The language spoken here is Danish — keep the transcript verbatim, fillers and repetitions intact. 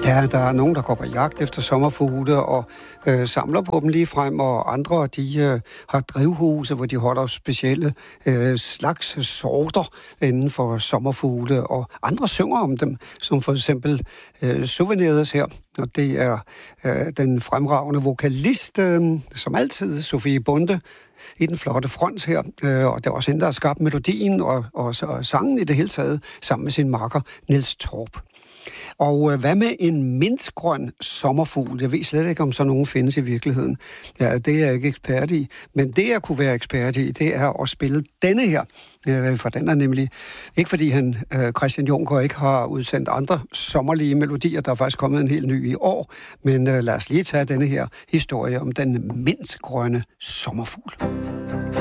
Ja, der er nogen, der går på jagt efter sommerfugle og øh, samler på dem lige frem, og andre, de øh, har drivhuse, hvor de holder specielle øh, slags sorter inden for sommerfugle, og andre synger om dem, som for eksempel øh, Souvenirs her, og det er øh, den fremragende vokalist, øh, som altid, Sofie Bonde, i den flotte front her, øh, og det er også hende, der har skabt melodien og, og, og sangen i det hele taget, sammen med sin makker Niels Torp. Og øh, hvad med en mintgrøn sommerfugl? Jeg ved slet ikke, om så nogen findes i virkeligheden. Ja, det er jeg ikke ekspert i. Men det, jeg kunne være ekspert i, det er at spille denne her. Øh, for den er nemlig, ikke fordi han, øh, Christian Juncker ikke har udsendt andre sommerlige melodier, der er faktisk kommet en helt ny i år, men øh, lad os lige tage denne her historie om den mintgrønne sommerfugl.